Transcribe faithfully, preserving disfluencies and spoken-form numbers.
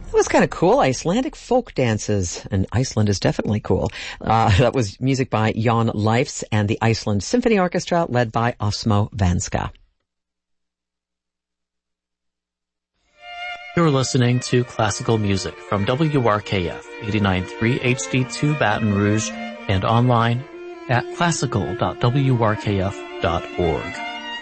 That was kind of cool. Icelandic folk dances. And Iceland is definitely cool. Uh, that was music by Jan Leifs and the Iceland Symphony Orchestra led by Osmo Vanska. You're listening to classical music from W R K F eighty-nine point three H D two Baton Rouge and online at classical dot w r k f dot org.